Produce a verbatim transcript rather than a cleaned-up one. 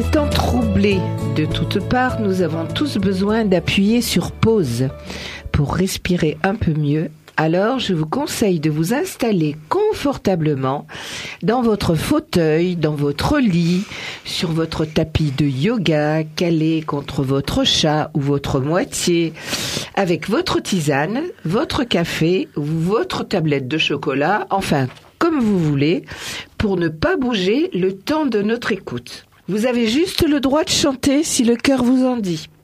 Étant troublés de toutes parts, nous avons tous besoin d'appuyer sur pause pour respirer un peu mieux. Alors, je vous conseille de vous installer confortablement dans votre fauteuil, dans votre lit, sur votre tapis de yoga, calé contre votre chat ou votre moitié, avec votre tisane, votre café ou votre tablette de chocolat, enfin, comme vous voulez, pour ne pas bouger le temps de notre écoute. Vous avez juste le droit de chanter si le cœur vous en dit.